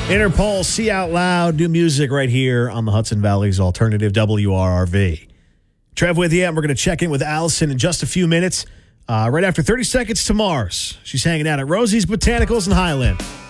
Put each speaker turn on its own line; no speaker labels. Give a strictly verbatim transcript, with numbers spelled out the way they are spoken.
Interpol, See Out Loud, new music right here on the Hudson Valley's Alternative W R R V. Trev with you, and we're going to check in with Allison in just a few minutes. Uh, right after thirty seconds to Mars. She's hanging out at Rosie's Botanicals in Highland.